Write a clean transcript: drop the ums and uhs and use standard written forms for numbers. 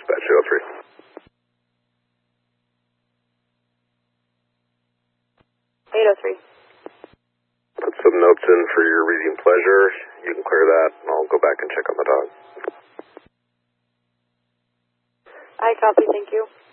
dispatch 803. 803. Put some notes in for your reading pleasure. You can clear that, and I'll go back and check on the dog. I copy, thank you.